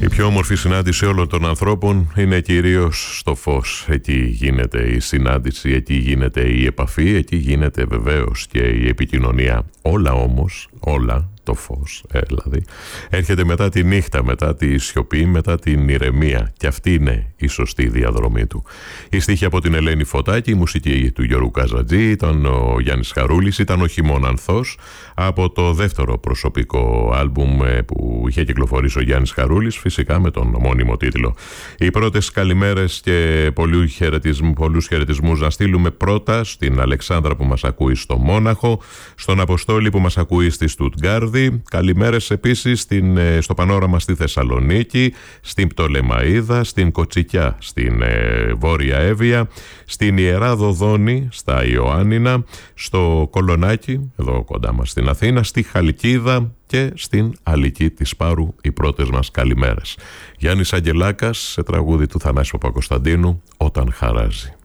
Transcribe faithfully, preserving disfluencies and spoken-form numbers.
Η πιο όμορφη συνάντηση όλων των ανθρώπων είναι κυρίως στο φως. Εκεί γίνεται η συνάντηση, εκεί γίνεται η επαφή, εκεί γίνεται βεβαίως και η επικοινωνία. Όλα όμως, όλα, το φως, ε, δηλαδή, έρχεται μετά τη νύχτα, μετά τη σιωπή, μετά την ηρεμία. Και αυτή είναι η σωστή διαδρομή του. Η στίχη από την Ελένη Φωτάκη, η μουσική του Γιώργου Καζατζή, ήταν ο Γιάννης Χαρούλης, ήταν ο Χειμώνα Ανθός, από το δεύτερο προσωπικό άλμπουμ που είχε κυκλοφορήσει ο Γιάννης Χαρούλης, φυσικά με τον μόνιμο τίτλο. Οι πρώτες καλημέρες και πολλούς χαιρετισμούς, πολλούς χαιρετισμούς να στείλουμε πρώτα στην Αλεξάνδρα που μας ακούει στο Μόναχο, στον Αποστόλη που μας ακούει στη Στουτγκάρδη. Καλημέρες επίσης στην, στο Πανόραμα στη Θεσσαλονίκη, στην Πτολεμαΐδα, στην Κοτσικιά στην ε, Βόρεια Εύβοια, στην Ιερά Δοδόνη στα Ιωάννινα, στο Κολονάκι εδώ κοντά μας στην Αθήνα, στη Χαλκίδα και στην Αλική της Πάρου οι πρώτες μας καλημέρες. Γιάννης Αγγελάκας σε τραγούδι του Θανάση Παπακοσταντίνου, «Όταν χαράζει».